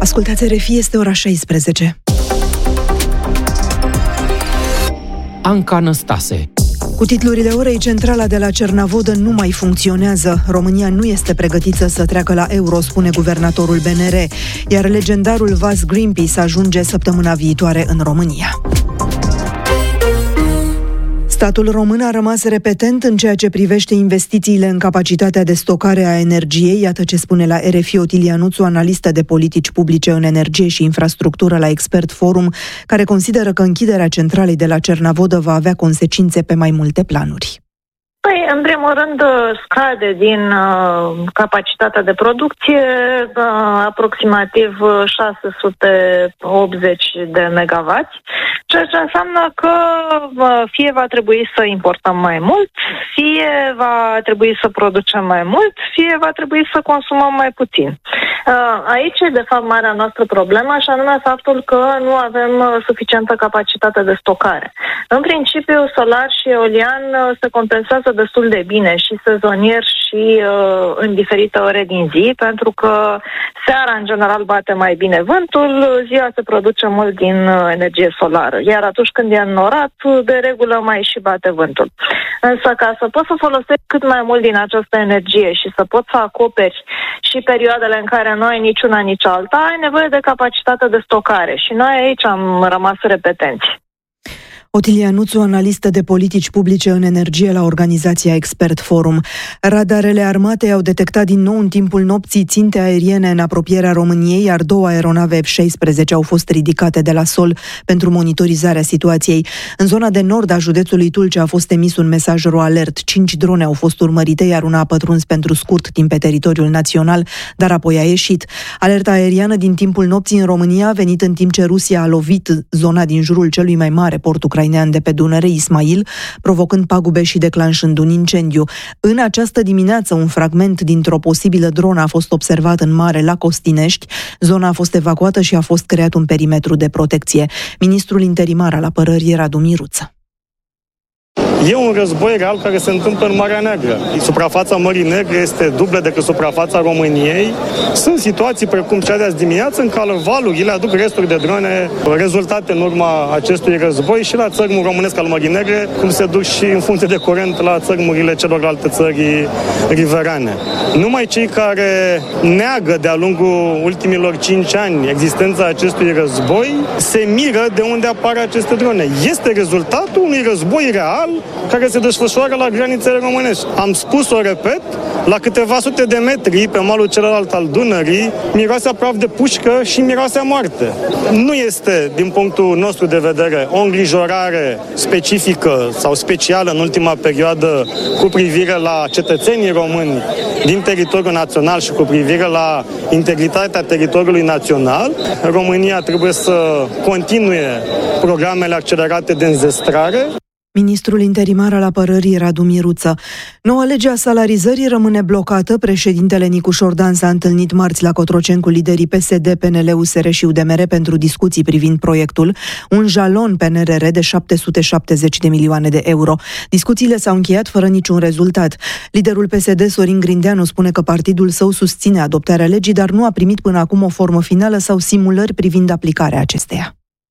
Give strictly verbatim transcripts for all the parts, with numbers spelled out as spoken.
Ascultați R F I, este ora șaisprezece. Anca Năstase. Cu titlurile orei, centrala de la Cernavodă nu mai funcționează. România nu este pregătită să treacă la euro, spune guvernatorul B N R, iar legendarul vas Greenpeace ajunge săptămâna viitoare în România. Statul român a rămas repetent în ceea ce privește investițiile în capacitatea de stocare a energiei, iată ce spune la R F I Otilia Nuțu, analistă de politici publice în energie și infrastructură la Expert Forum, care consideră că închiderea centralei de la Cernavodă va avea consecințe pe mai multe planuri. Păi, în primul rând, scade din uh, capacitatea de producție uh, aproximativ șase sute optzeci de megawatts, ceea ce înseamnă că uh, fie va trebui să importăm mai mult, fie va trebui să producem mai mult, fie va trebui să consumăm mai puțin. Uh, aici e, de fapt, marea noastră problemă, și anume faptul că nu avem uh, suficientă capacitate de stocare. În principiu, solar și eolian uh, se compensează destul de bine și sezonier și uh, în diferite ore din zi, pentru că seara în general bate mai bine vântul, ziua se produce mult din uh, energie solară, iar atunci când e înnorat, de regulă mai și bate vântul. Însă ca să poți să folosești cât mai mult din această energie și să poți să acoperi și perioadele în care nu ai niciuna, nici alta, ai nevoie de capacitate de stocare și noi aici am rămas repetenți. Otilia Nuțu, analistă de politici publice în energie la organizația Expert Forum. Radarele armatei au detectat din nou în timpul nopții ținte aeriene în apropierea României, iar două aeronave F șaisprezece au fost ridicate de la sol pentru monitorizarea situației. În zona de nord a județului Tulcea a fost emis un mesaj ro-alert. Cinci drone au fost urmărite, iar una a pătruns pentru scurt timp pe teritoriul național, dar apoi a ieșit. Alerta aeriană din timpul nopții în România a venit în timp ce Rusia a lovit zona din jurul celui mai mare port ucrainean de pe Dunăre, Ismail, provocând pagube și declanșând un incendiu. În această dimineață, un fragment dintr-o posibilă dronă a fost observat în mare la Costinești. Zona a fost evacuată și a fost creat un perimetru de protecție. Ministrul interimar al apărării, Radu Miruță. E un război real care se întâmplă în Marea Neagră. Suprafața Mării Negre este dublă decât suprafața României. Sunt situații precum cea de azi dimineață în care valurile aduc resturi de drone rezultate în urma acestui război și la țărmul românesc al Mării Negre, cum se duc și în funcție de curent la țărmurile celorlalte țări riverane. Numai cei care neagă de-a lungul ultimilor cinci ani existența acestui război se miră de unde apar aceste drone. Este rezultatul unui război real care se desfășoară la granițele românești. Am spus-o, repet, la câteva sute de metri pe malul celălalt al Dunării, miroase praf de pușcă și miroase moarte. Nu este, din punctul nostru de vedere, o îngrijorare specifică sau specială în ultima perioadă cu privire la cetățenii români din teritoriul național și cu privire la integritatea teritoriului național. România trebuie să continue programele accelerate de înzestrare. Ministrul interimar al apărării, Radu Miruță. Noua lege a salarizării rămâne blocată. Președintele Nicu Șordan s-a întâlnit marți la Cotroceni cu liderii P S D, P N L, U S R și U D M R pentru discuții privind proiectul, un jalon P N R R de șapte sute șaptezeci de milioane de euro. Discuțiile s-au încheiat fără niciun rezultat. Liderul P S D, Sorin Grindeanu, spune că partidul său susține adoptarea legii, dar nu a primit până acum o formă finală sau simulări privind aplicarea acesteia.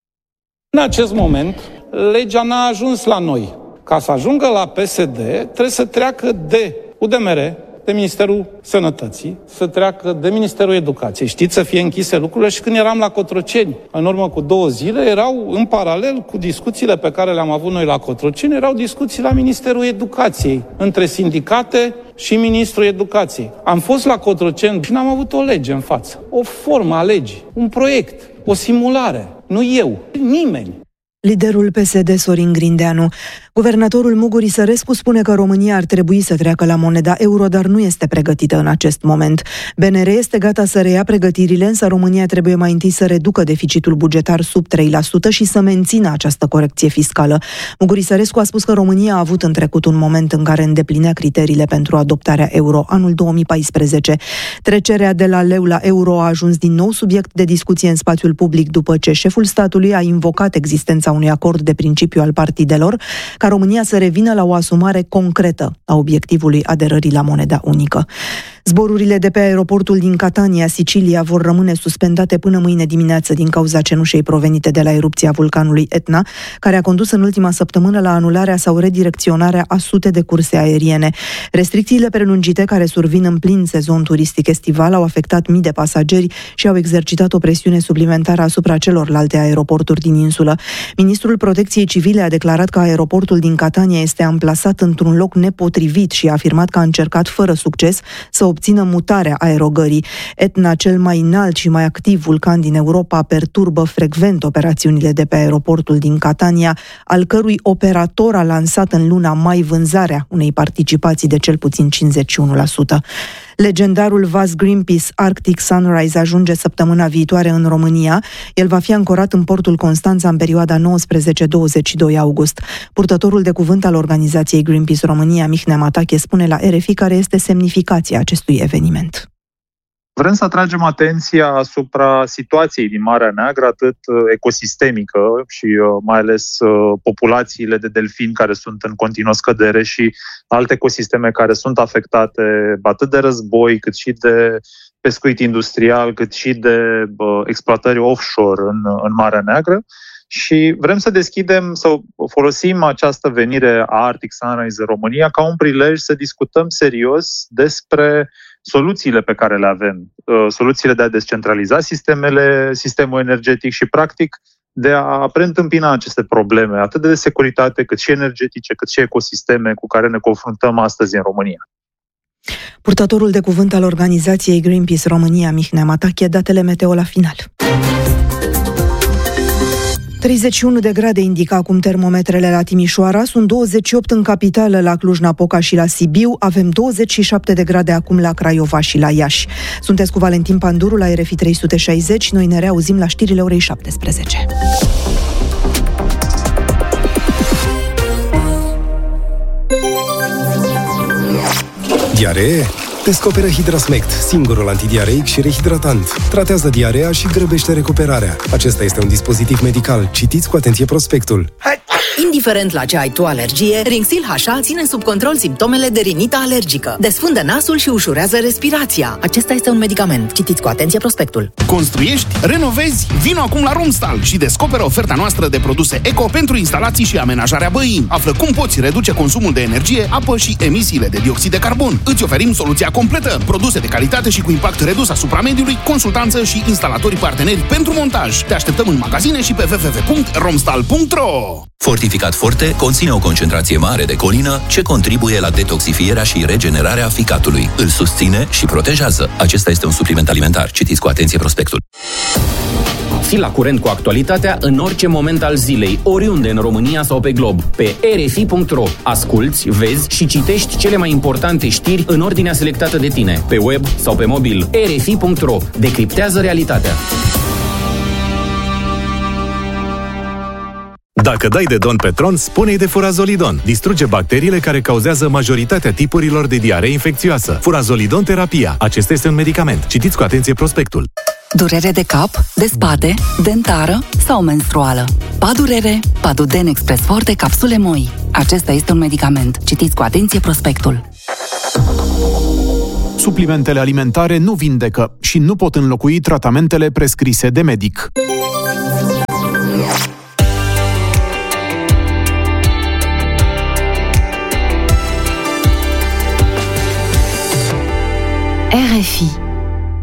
În acest moment, legea n-a ajuns la noi. Ca să ajungă la P S D, trebuie să treacă de U D M R, de Ministerul Sănătății, să treacă de Ministerul Educației. Știți, să fie închise lucrurile. Și când eram la Cotroceni, în urmă cu două zile, erau în paralel cu discuțiile pe care le-am avut noi la Cotroceni, erau discuții la Ministerul Educației, între sindicate și Ministrul Educației. Am fost la Cotroceni și n-am avut o lege în față, o formă a legii, un proiect, o simulare. Nu eu, nimeni. Liderul P S D, Sorin Grindeanu. Guvernatorul Mugur Isărescu spune că România ar trebui să treacă la moneda euro, dar nu este pregătită în acest moment. B N R este gata să reia pregătirile, însă România trebuie mai întâi să reducă deficitul bugetar sub trei la sută și să mențină această corecție fiscală. Mugur Isărescu a spus că România a avut în trecut un moment în care îndeplinea criteriile pentru adoptarea euro, anul două mii paisprezece. Trecerea de la leu la euro a ajuns din nou subiect de discuție în spațiul public după ce șeful statului a invocat existența unui acord de principiu al partidelor ca România să revină la o asumare concretă a obiectivului aderării la moneda unică. Zborurile de pe aeroportul din Catania, Sicilia, vor rămâne suspendate până mâine dimineață din cauza cenușei provenite de la erupția vulcanului Etna, care a condus în ultima săptămână la anularea sau redirecționarea a sute de curse aeriene. Restricțiile prelungite, care survin în plin sezon turistic estival, au afectat mii de pasageri și au exercitat o presiune suplimentară asupra celorlalte aeroporturi din insulă. Ministrul Protecției Civile a declarat că aeroportul din Catania este amplasat într-un loc nepotrivit și a afirmat că a încercat fără succes să obțină mutarea aerogării. Etna, cel mai înalt și mai activ vulcan din Europa, perturbă frecvent operațiunile de pe aeroportul din Catania, al cărui operator a lansat în luna mai vânzarea unei participații de cel puțin cincizeci și unu la sută. Legendarul vas Greenpeace Arctic Sunrise ajunge săptămâna viitoare în România. El va fi ancorat în portul Constanța în perioada nouăsprezece douăzeci și doi august. Purtătorul de cuvânt al organizației Greenpeace România, Mihnea Matache, spune la R F I care este semnificația acestui eveniment. Vrem să atragem atenția asupra situației din Marea Neagră, atât ecosistemică și mai ales populațiile de delfini care sunt în continuă scădere și alte ecosisteme care sunt afectate atât de război, cât și de pescuit industrial, cât și de exploatări offshore în, în Marea Neagră. Și vrem să deschidem, să folosim această venire a Arctic Sunrise în România ca un prilej să discutăm serios despre soluțiile pe care le avem, soluțiile de a descentraliza sistemele, sistemul energetic și, practic, de a preîntâmpina aceste probleme, atât de securitate, cât și energetice, cât și ecosisteme cu care ne confruntăm astăzi în România. Purtătorul de cuvânt al organizației Greenpeace România, Mihnea Matache, datele meteo la final. treizeci și unu de grade indică acum termometrele la Timișoara, sunt douăzeci și opt în capitală, la Cluj-Napoca și la Sibiu, avem douăzeci și șapte de grade acum la Craiova și la Iași. Sunteți cu Valentin Panduru la R F I trei sute șaizeci, noi ne reauzim la știrile orei șaptesprezece. Diaree? Descoperă Hidrasmect, singurul antidiareic și rehidratant. Tratează diarea și grăbește recuperarea. Acesta este un dispozitiv medical. Citiți cu atenție prospectul. Indiferent la ce ai tu alergie, Rinxil H A ține sub control simptomele de rinită alergică. Desfundă nasul și ușurează respirația. Acesta este un medicament. Citiți cu atenție prospectul. Construiești? Renovezi? Vino acum la Romstal și descoperă oferta noastră de produse eco pentru instalații și amenajarea băii. Află cum poți reduce consumul de energie, apă și emisiile de dioxid de carbon. Îți oferim soluția completă. Produse de calitate și cu impact redus asupra mediului, consultanță și instalatorii parteneri pentru montaj. Te așteptăm în magazine și pe w w w punct romstal punct r o. Fortificat Forte conține o concentrație mare de colină ce contribuie la detoxifierea și regenerarea ficatului. Îl susține și protejează. Acesta este un supliment alimentar. Citiți cu atenție prospectul. Fii la curent cu actualitatea în orice moment al zilei, oriunde în România sau pe glob. Pe r f i punct r o asculți, vezi și citești cele mai importante știri în ordinea selectată de tine. Pe web sau pe mobil. r f i punct r o decriptează realitatea. Dacă dai de Don Petron, spune-i de Furazolidon. Distruge bacteriile care cauzează majoritatea tipurilor de diaree infecțioasă. Furazolidon terapia. Acesta este un medicament. Citiți cu atenție prospectul. Durere de cap, de spate, dentară sau menstruală. Padurere, Paduden Express Forte, capsule moi. Acesta este un medicament. Citiți cu atenție prospectul. Suplimentele alimentare nu vindecă și nu pot înlocui tratamentele prescrise de medic. R F I